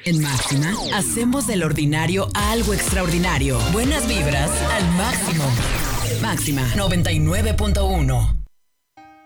En Máxima, hacemos del ordinario algo extraordinario. Buenas vibras al máximo. Máxima 99.1.